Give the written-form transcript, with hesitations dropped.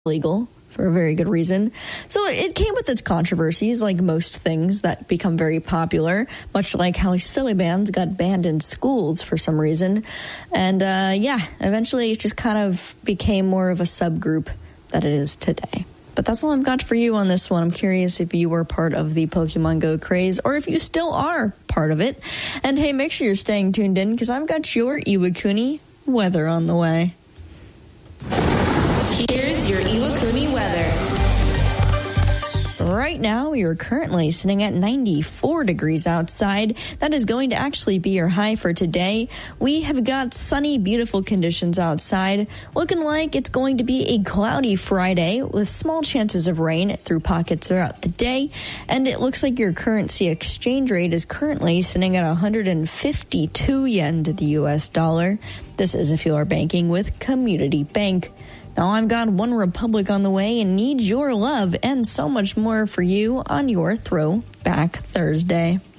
illegal for a very good reason. So it came with its controversies, like most things that become very popular, much like how silly bands got banned in schools for some reason. And eventually it just kind of became more of a subgroup that it is today. But that's all I've got for you on this one. I'm curious if you were part of the Pokemon Go craze or if you still are part of it. And hey, make sure you're staying tuned in because I've got your Iwakuni weather on the way. Here's your Iwakuni weather. Right now, we are currently sitting at 94 degrees outside. That is going to actually be your high for today. We have got sunny, beautiful conditions outside. Looking like it's going to be a cloudy Friday with small chances of rain through pockets throughout the day. And it looks like your currency exchange rate is currently sitting at 152 yen to the U.S. dollar. This is if you are banking with Community Bank. Now I've got One Republic on the way and need your love and so much more for you on your Throwback Thursday.